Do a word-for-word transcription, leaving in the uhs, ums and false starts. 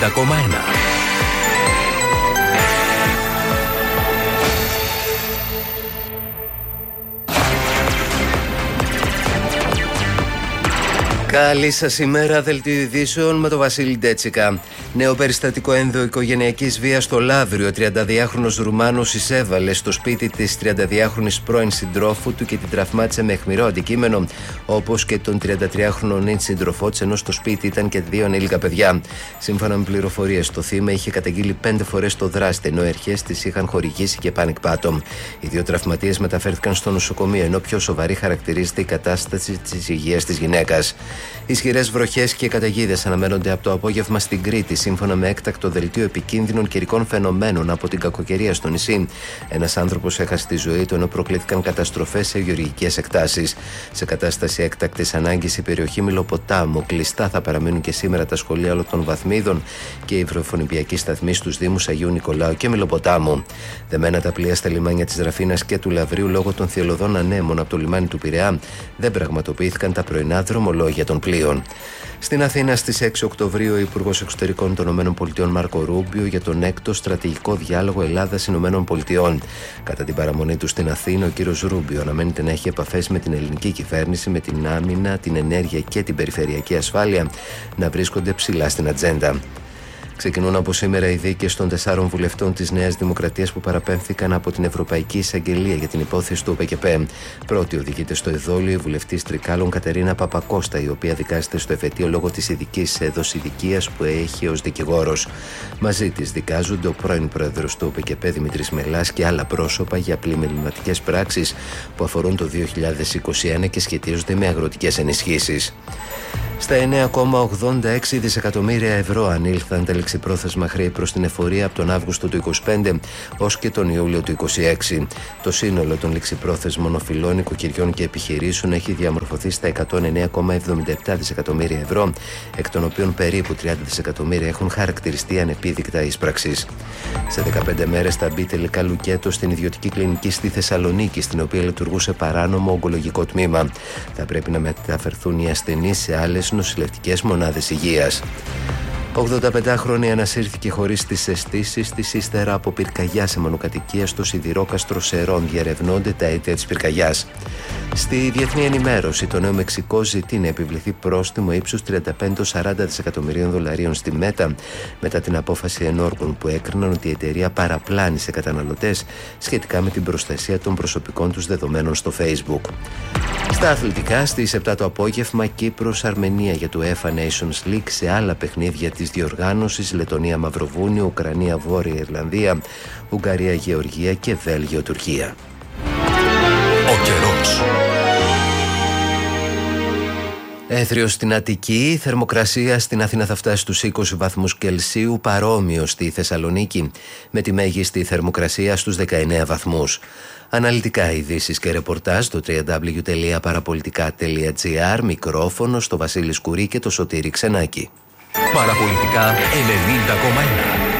ενενήντα κόμμα ένα. Καλή σας ημέρα, δελτίο ειδήσεων με τον Βασίλη Ντέτσικα. Νέο περιστατικό ενδοοικογενειακής βίας στο Λαύριο. Ο τριανταδυάχρονος Ρουμάνος εισέβαλε στο σπίτι της τριανταδυάχρονης πρώην συντρόφου του και την τραυμάτισε με αιχμηρό αντικείμενο, όπως και τον τριαντατριάχρονο νυν σύντροφό της, ενώ στο σπίτι ήταν και δύο ανήλικα παιδιά. Σύμφωνα με πληροφορίες, το θύμα είχε καταγγείλει πέντε φορές το δράστη, ενώ οι αρχές της είχαν χορηγήσει και panic button. Οι δύο τραυματίες μεταφέρθηκαν στο νοσοκομείο, ενώ πιο σοβαρή χαρακτηρίζεται η κατάσταση της υγείας της γυναίκας. Ισχυρές βροχές και καταιγίδες αναμένονται από το απόγευμα στην Κρήτη, σύμφωνα με έκτακτο δελτίο επικίνδυνων καιρικών φαινομένων από την κακοκαιρία στο νησί. Ένας άνθρωπος έχασε τη ζωή του, ενώ προκλήθηκαν καταστροφές σε γεωργικές εκτάσεις. Σε κατάσταση έκτακτης ανάγκης, η περιοχή Μηλοποτάμου. Κλειστά θα παραμείνουν και σήμερα τα σχολεία όλων των βαθμίδων και οι βρεφονιπιακοί σταθμοί στους Δήμους Αγίου Νικολάου και Μηλοποτάμου. Δεμένα τα πλοία στα λιμάνια της Ραφίνας και του Λαβρίου λόγω των θειολωδών ανέμων από το λιμάνι του Πειραιά δεν πραγματοποιήθηκαν τα πρωινά δρομολόγια των πλοίων. Στην Αθήνα στις έξι Οκτωβρίου, ο Υπουργός Εξωτερικών των ΗΠΑ Μάρκο Ρούμπιο για τον έκτο στρατηγικό διάλογο Ελλάδα-ΗΠΑ. Κατά την παραμονή του στην Αθήνα, ο κύριος Ρούμπιο αναμένεται να έχει επαφές με την ελληνική κυβέρνηση, με την άμυνα, την ενέργεια και την περιφερειακή ασφάλεια να βρίσκονται ψηλά στην ατζέντα. Ξεκινούν από σήμερα οι δίκες των τεσσάρων βουλευτών της Νέας Δημοκρατίας που παραπέμφθηκαν από την Ευρωπαϊκή Εισαγγελία για την υπόθεση του ΟΠΕΚΕΠΕ. Πρώτη οδηγείται στο εδόλιο η βουλευτής Τρικάλων Κατερίνα Παπακώστα, η οποία δικάζεται στο εφετείο λόγω της ειδικής δοσηδικίας που έχει ως δικηγόρος. Μαζί της δικάζονται ο πρώην πρόεδρος του ΟΠΕΚΕΠΕ Δημήτρης Μελάς και άλλα πρόσωπα για πλημεληματικές πράξεις που αφορούν το δύο χιλιάδες είκοσι ένα και σχετίζονται με αγροτικές ενισχύσεις. Στα εννέα κόμμα ογδόντα έξι δισεκατομμύρια ευρώ ανήλθαν τα ληξιπρόθεσμα χρέη προς την εφορία από τον Αύγουστο του είκοσι πέντε ως και τον Ιούλιο του είκοσι έξι. Το σύνολο των ληξιπρόθεσμων οφειλών οικοκυριών και επιχειρήσεων έχει διαμορφωθεί στα εκατόν εννέα κόμμα εβδομήντα επτά δισεκατομμύρια ευρώ, εκ των οποίων περίπου τριάντα δισεκατομμύρια έχουν χαρακτηριστεί ανεπίδεικτα ίσπραξης. Σε δεκαπέντε μέρες θα μπει τελικά λουκέτο στην ιδιωτική κλινική στη Θεσσαλονίκη, στην οποία λειτουργούσε παράνομο ογκολογικό τμήμα. Θα πρέπει να μεταφερθούν οι ασθενείς σε άλλες νοσηλευτικές μονάδες υγείας. ογδονταπεντάχρονη ανασύρθηκε χωρίς τις αισθήσεις της ύστερα από πυρκαγιά σε μονοκατοικία στο σιδηρόκαστρο Σερών. Διερευνώνται τα αίτια της πυρκαγιάς. Στη διεθνή ενημέρωση, το Νέο Μεξικό ζητεί να επιβληθεί πρόστιμο ύψους τριάντα πέντε με σαράντα δισεκατομμυρίων δολαρίων στη Μέτα μετά την απόφαση ενόργων που έκριναν ότι η εταιρεία παραπλάνει σε καταναλωτές σχετικά με την προστασία των προσωπικών τους δεδομένων στο Facebook. Στα αθλητικά, στις επτά το απόγευμα, Κύπρος-Αρμενία για το UEFA Nations League. Σε άλλα παιχνίδια της διοργάνωσης, Λετωνία-Μαυροβούνιο, Ουκρανία-Βόρεια Ιρλανδία, Ουγγαρία-Γεωργία και Βέλγιο-Τουρκία. Ο καιρός. Έθριο στην Αττική, θερμοκρασία στην Αθήνα θα φτάσει στους είκοσι βαθμούς Κελσίου, παρόμοιο στη Θεσσαλονίκη, με τη μέγιστη θερμοκρασία στους δεκαεννέα βαθμούς. Αναλυτικά ειδήσεις και ρεπορτάζ στο double-u double-u double-u τελεία παραπολιτικά τελεία τζι άρ, μικρόφωνο στο Βασίλη Σκουρί και το Σωτήρη Ξενάκη. Παραπολιτικά ενενήντα κόμμα ένα.